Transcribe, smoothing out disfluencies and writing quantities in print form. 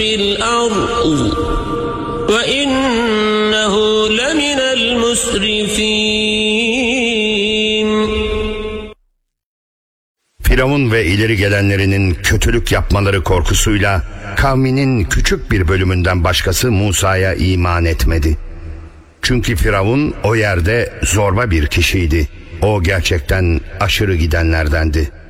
في الأرض وإنه لمن المسرفين. Firavun ve ileri gelenlerinin kötülük yapmaları korkusuyla kavminin küçük bir bölümünden başkası Musa'ya iman etmedi. Çünkü Firavun o yerde zorba bir kişiydi. O gerçekten aşırı gidenlerdendi.